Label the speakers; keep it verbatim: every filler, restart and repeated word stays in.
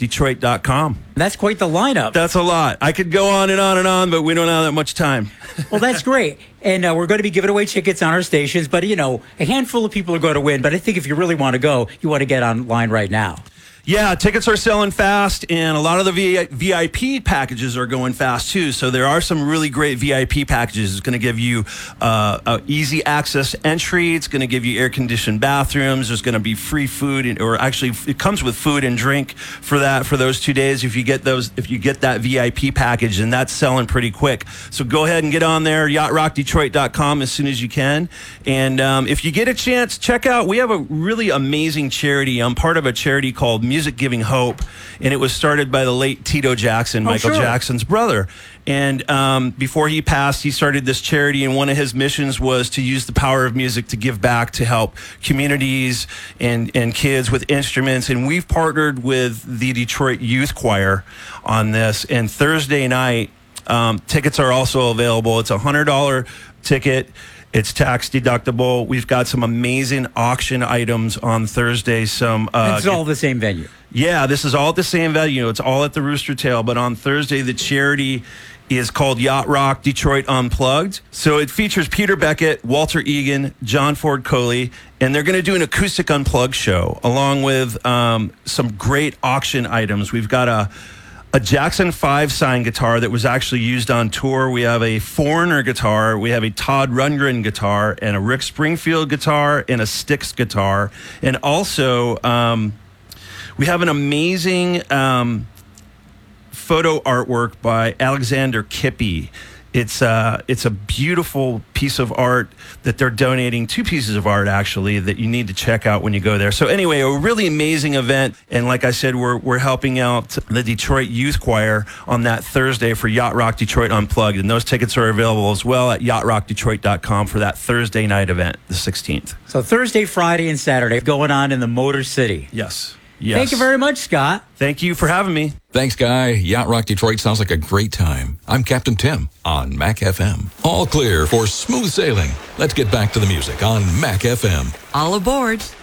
Speaker 1: detroit dot com.
Speaker 2: That's quite the lineup.
Speaker 1: That's a lot. I could go on and on and on, but we don't have that much time.
Speaker 2: Well, that's great. And uh, we're going to be giving away tickets on our stations. But, you know, a handful of people are going to win. But I think if you really want to go, you want to get online right now.
Speaker 1: Yeah, tickets are selling fast, and a lot of the V I P packages are going fast, too. So there are some really great V I P packages. It's going to give you uh, uh, easy access entry. It's going to give you air-conditioned bathrooms. There's going to be free food, and, or actually, it comes with food and drink for that for those two days. If you get those, if you get that V I P package, and that's selling pretty quick. So go ahead and get on there, yacht rock detroit dot com as soon as you can. And um, if you get a chance, check out. We have a really amazing charity. I'm part of a charity called Music Giving Hope, and it was started by the late Tito Jackson,
Speaker 2: oh,
Speaker 1: Michael
Speaker 2: sure.
Speaker 1: Jackson's brother. And um, before he passed, he started this charity, and one of his missions was to use the power of music to give back to help communities and, and kids with instruments. And we've partnered with the Detroit Youth Choir on this. And Thursday night, um, tickets are also available. It's a one hundred dollars ticket. It's tax deductible. We've got some amazing auction items on Thursday. Some uh,
Speaker 2: It's all the same venue.
Speaker 1: Yeah, this is all at the same venue. It's all at the Rooster Tail. But on Thursday, the charity is called Yacht Rock Detroit Unplugged. So it features Peter Beckett, Walter Egan, John Ford Coley, and they're going to do an acoustic unplugged show along with um, some great auction items. We've got a A Jackson five signed guitar that was actually used on tour. We have a Foreigner guitar. We have a Todd Rundgren guitar and a Rick Springfield guitar and a Styx guitar. And also, um, we have an amazing um, photo artwork by Alexander Kippy. It's uh, it's a beautiful piece of art that they're donating, two pieces of art, actually, that you need to check out when you go there. So anyway, a really amazing event. And like I said, we're we're helping out the Detroit Youth Choir on that Thursday for Yacht Rock Detroit Unplugged. And those tickets are available as well at yacht rock detroit dot com for that Thursday night event, the sixteenth.
Speaker 2: So Thursday, Friday, and Saturday going on in the Motor City.
Speaker 1: Yes. Yes.
Speaker 2: Thank you very much, Scott.
Speaker 1: Thank you for having me.
Speaker 3: Thanks, Guy. Yacht Rock Detroit sounds like a great time. I'm Captain Tim on Mac F M. All clear for smooth sailing. Let's get back to the music on Mac F M.
Speaker 4: All aboard.